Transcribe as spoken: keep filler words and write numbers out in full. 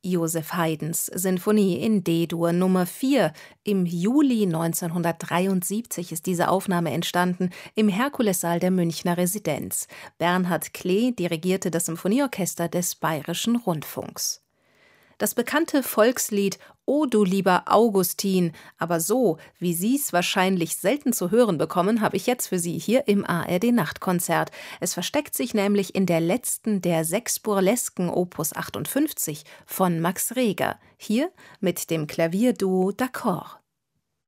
Joseph Haydns Sinfonie in D-Dur Nummer vier. Im Juli neunzehnhundertdreiundsiebzig ist diese Aufnahme entstanden im Herkulessaal der Münchner Residenz. Bernhard Klee dirigierte das Symphonieorchester des Bayerischen Rundfunks. Das bekannte Volkslied »O du lieber Augustin«, aber so, wie Sie es wahrscheinlich selten zu hören bekommen, habe ich jetzt für Sie hier im A R D-Nachtkonzert. Es versteckt sich nämlich in der letzten der sechs Burlesken Opus achtundfünfzig von Max Reger, hier mit dem Klavierduo D'Accord.